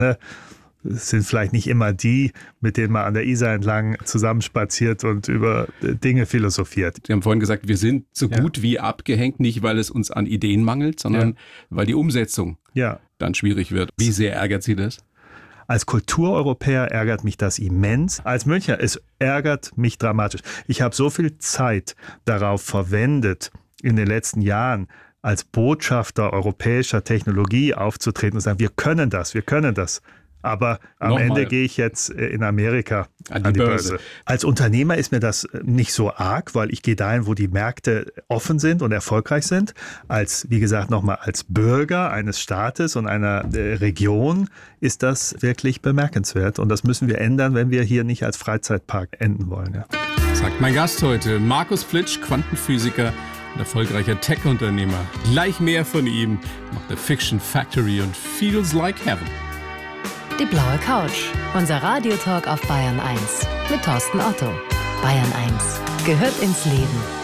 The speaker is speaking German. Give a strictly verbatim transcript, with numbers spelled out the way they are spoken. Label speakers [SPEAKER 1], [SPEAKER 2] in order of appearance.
[SPEAKER 1] Ne? Es sind vielleicht nicht immer die, mit denen man an der Isar entlang zusammenspaziert und über Dinge philosophiert.
[SPEAKER 2] Sie haben vorhin gesagt, wir sind so
[SPEAKER 1] Ja.
[SPEAKER 2] gut wie abgehängt, nicht weil es uns an Ideen mangelt, sondern
[SPEAKER 1] Ja.
[SPEAKER 2] weil die Umsetzung
[SPEAKER 1] Ja.
[SPEAKER 2] dann schwierig wird. Wie sehr ärgert Sie das?
[SPEAKER 1] Als Kultureuropäer ärgert mich das immens. Als Münchner, es ärgert mich dramatisch. Ich habe so viel Zeit darauf verwendet, in den letzten Jahren als Botschafter europäischer Technologie aufzutreten und sagen, wir können das, wir können das. Aber am
[SPEAKER 2] Nochmal.
[SPEAKER 1] Ende gehe ich jetzt in Amerika
[SPEAKER 2] An
[SPEAKER 1] an
[SPEAKER 2] die
[SPEAKER 1] die,
[SPEAKER 2] Börse.
[SPEAKER 1] Börse. Als Unternehmer ist mir das nicht so arg, weil ich gehe dahin, wo die Märkte offen sind und erfolgreich sind. Als, wie gesagt, nochmal als Bürger eines Staates und einer äh, Region ist das wirklich bemerkenswert. Und das müssen wir ändern, wenn wir hier nicht als Freizeitpark enden wollen. Ja.
[SPEAKER 2] Sagt mein Gast heute, Markus Flitsch, Quantenphysiker und erfolgreicher Tech-Unternehmer. Gleich mehr von ihm macht der Fiction Factory und Feels Like Heaven.
[SPEAKER 3] Die blaue Couch, unser Radiotalk auf Bayern eins mit Thorsten Otto. Bayern eins gehört ins Leben.